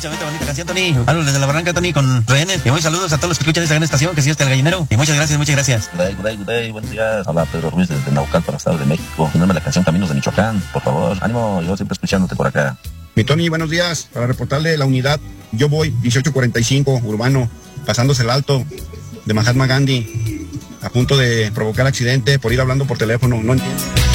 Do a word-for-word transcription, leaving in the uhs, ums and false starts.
Aprovechamente, bonita canción, Tony. Hablo desde la barranca, Tony, con rehenes. Y muy saludos a todos los que escuchan esta gran estación, que sí está el gallinero. Y muchas gracias, muchas gracias. Good day, good day, good day. Buenos días. Habla Pedro Ruiz desde Naucalpan, Estado de México. Poneme la canción Caminos de Michoacán, por favor. Ánimo, yo siempre escuchándote por acá. Mi Tony, buenos días. Para reportarle la unidad, yo voy dieciocho cuarenta y cinco, urbano, pasándose el alto de Mahatma Gandhi, a punto de provocar accidente por ir hablando por teléfono. No entiendo.